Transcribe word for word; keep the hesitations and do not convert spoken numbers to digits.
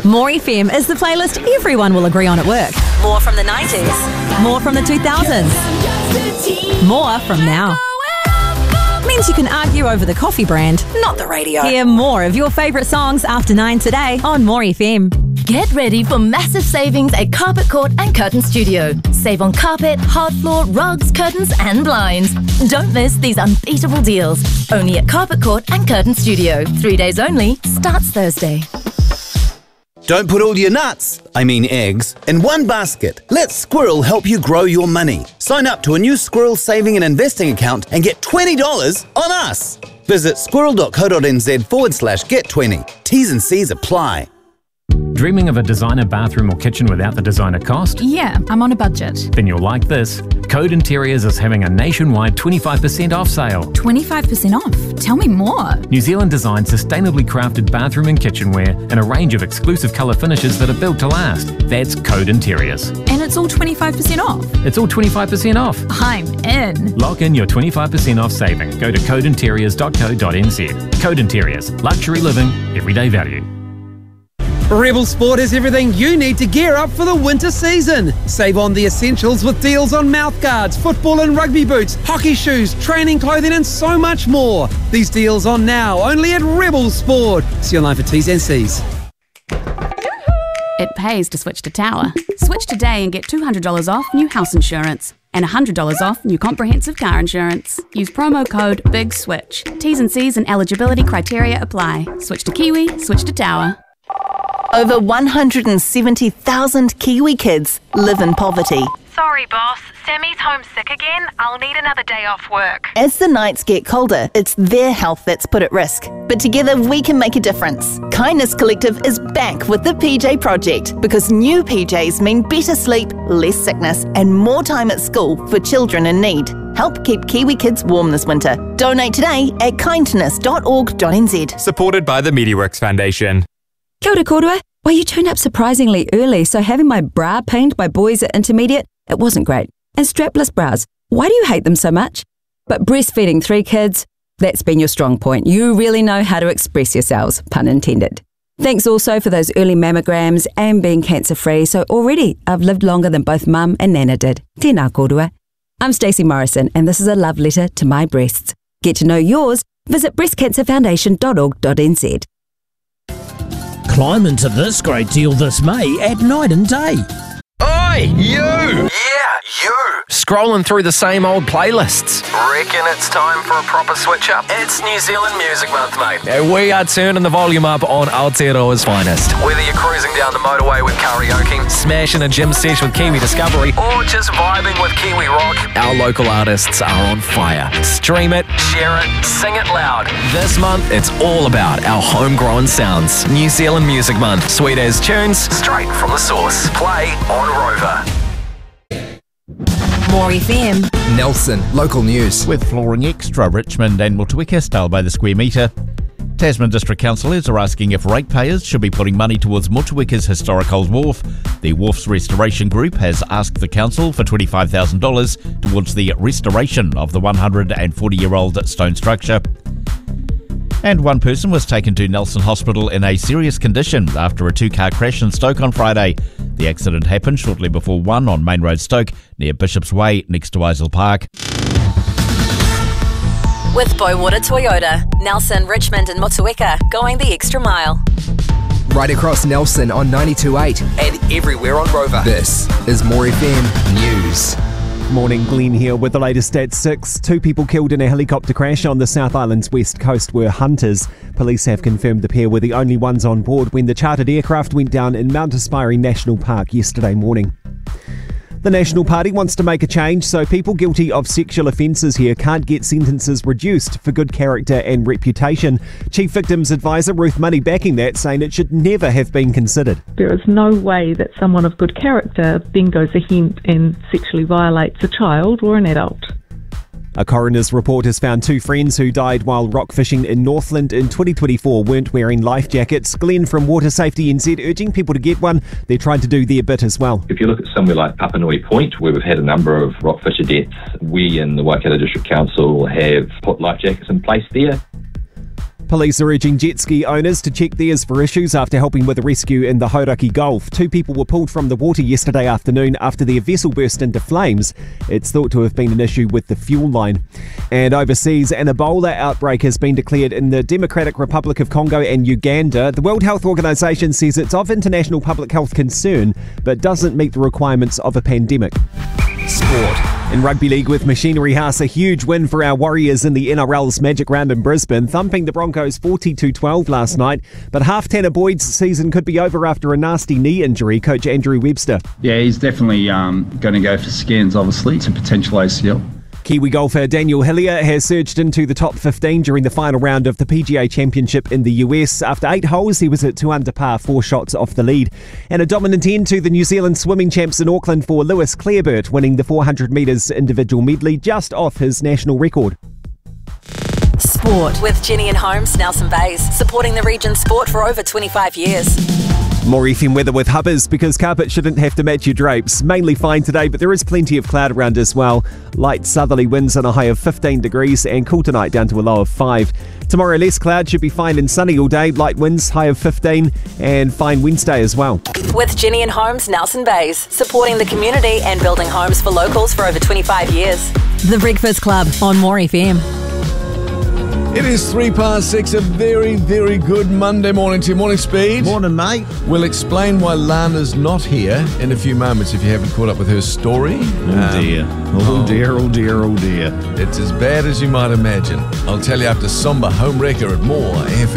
More F M is the playlist everyone will agree on at work. More from the nineties. More from the two thousands. More from now. Means you can argue over the coffee brand, not the radio. Hear more of your favourite songs after nine today on More F M. Get ready for massive savings at Carpet Court and Curtain Studio. Save on carpet, hard floor, rugs, curtains and blinds. Don't miss these unbeatable deals. Only at Carpet Court and Curtain Studio. Three days only. Starts Thursday. Don't put all your nuts, I mean eggs, in one basket. Let Squirrel help you grow your money. Sign up to a new Squirrel saving and investing account and get twenty dollars on us. Visit squirrel.co.nz forward slash get 20. T's and C's apply. Dreaming of a designer bathroom or kitchen without the designer cost? Yeah, I'm on a budget. Then you'll like this. Code Interiors is having a nationwide twenty-five percent off sale. twenty-five percent off? Tell me more. New Zealand designed sustainably crafted bathroom and kitchenware in a range of exclusive colour finishes that are built to last. That's Code Interiors. And it's all twenty-five percent off? It's all twenty-five percent off. I'm in. Lock in your twenty-five percent off saving. Go to code interiors dot co dot n z. Code Interiors. Luxury living, everyday value. Rebel Sport has everything you need to gear up for the winter season. Save on the essentials with deals on mouthguards, football and rugby boots, hockey shoes, training clothing and so much more. These deals on now, only at Rebel Sport. See online for T's and C's. It pays to switch to Tower. Switch today and get two hundred dollars off new house insurance and one hundred dollars off new comprehensive car insurance. Use promo code BIGSWITCH. T's and C's and eligibility criteria apply. Switch to Kiwi, switch to Tower. Over one hundred seventy thousand Kiwi kids live in poverty. Sorry, boss. Sammy's homesick again. I'll need another day off work. As the nights get colder, it's their health that's put at risk. But together we can make a difference. Kindness Collective is back with the P J Project because new P Js mean better sleep, less sickness and more time at school for children in need. Help keep Kiwi kids warm this winter. Donate today at kindness dot org dot n z. Supported by the MediWorks Foundation. Kia ora kōrua. Well, you turned up surprisingly early, so having my bra pinged by boys at intermediate, it wasn't great. And strapless bras, why do you hate them so much? But breastfeeding three kids, that's been your strong point. You really know how to express yourselves, pun intended. Thanks also for those early mammograms and being cancer-free, so already I've lived longer than both Mum and Nana did. Tēnā kōrua. I'm Stacey Morrison, and this is a love letter to my breasts. Get to know yours, visit breast cancer foundation dot org dot n z. Climb into this great deal this May at Night and Day. Oi, you! Yeah, you! Scrolling through the same old playlists. Reckon it's time for a proper switch up? It's New Zealand Music Month, mate. And we are turning the volume up on Aotearoa's finest. Whether you're cruising down the motorway with karaoke, smashing a gym sesh with Kiwi Discovery, or just vibing with Kiwi rock, our local artists are on fire. Stream it, share it, sing it loud. This month, it's all about our homegrown sounds. New Zealand Music Month. Sweet as tunes, straight from the source. Play on Rover. More F M. Nelson, local news. With Flooring Extra, Richmond and Motueka style by the square metre. Tasman District Councillors are asking if ratepayers should be putting money towards Motueka's historic old wharf. The wharf's restoration group has asked the council for twenty-five thousand dollars towards the restoration of the one hundred forty year old stone structure. And one person was taken to Nelson Hospital in a serious condition after a two-car crash in Stoke on Friday. The accident happened shortly before one on Main Road Stoke, near Bishop's Way, next to Isle Park. With Bowater Toyota, Nelson, Richmond and Motueka, going the extra mile. Right across Nelson on ninety-two point eight and everywhere on Rover. This is More F M News. Morning, Glenn here with the latest at six. Two people killed in a helicopter crash on the South Island's west coast were hunters. Police have confirmed the pair were the only ones on board when the chartered aircraft went down in Mount Aspiring National Park yesterday morning. The National Party wants to make a change so people guilty of sexual offences here can't get sentences reduced for good character and reputation. Chief Victims Advisor Ruth Money backing that, saying it should never have been considered. There is no way that someone of good character then goes ahead and sexually violates a child or an adult. A coroner's report has found two friends who died while rock fishing in Northland in twenty twenty-four weren't wearing life jackets. Glenn from Water Safety N Z urging people to get one. They're trying to do their bit as well. If you look at somewhere like Papanui Point, where we've had a number of rock fisher deaths, we in the Waikato District Council have put life jackets in place there. Police are urging jet ski owners to check theirs for issues after helping with a rescue in the Hauraki Gulf. Two people were pulled from the water yesterday afternoon after their vessel burst into flames. It's thought to have been an issue with the fuel line. And overseas, an Ebola outbreak has been declared in the Democratic Republic of Congo and Uganda. The World Health Organization says it's of international public health concern, but doesn't meet the requirements of a pandemic. Sport. In Rugby League with Machinery House, a huge win for our Warriors in the N R L's Magic Round in Brisbane, thumping the Broncos forty-two twelve last night. But half Tanner Boyd's season could be over after a nasty knee injury. Coach Andrew Webster. Yeah, he's definitely um, going to go for scans, obviously. It's a potential A C L. Kiwi golfer Daniel Hillier has surged into the top fifteen during the final round of the P G A Championship in the U S. After eight holes, he was at two under par, four shots off the lead. And a dominant end to the New Zealand swimming champs in Auckland for Lewis Clareburt, winning the four hundred metres individual medley just off his national record. Sport with Jenny and Holmes, Nelson Bays, supporting the region's sport for over twenty-five years. More F M weather with Hubbers, because carpet shouldn't have to match your drapes. Mainly fine today, but there is plenty of cloud around as well. Light southerly winds on a high of fifteen degrees and cool tonight down to a low of five. Tomorrow less cloud, should be fine and sunny all day. Light winds, high of fifteen, and fine Wednesday as well. With Jenny and Holmes, Nelson Bays, supporting the community and building homes for locals for over twenty-five years. The Breakfast Club on More F M. It is three past six, a very, very good Monday morning to you. Morning, Speed. Morning, mate. We'll explain why Lana's not here in a few moments if you haven't caught up with her story. Oh, um, dear. Oh, oh, dear, oh, dear, oh, dear. It's as bad as you might imagine. I'll tell you after Somber Home Wrecker at More F M.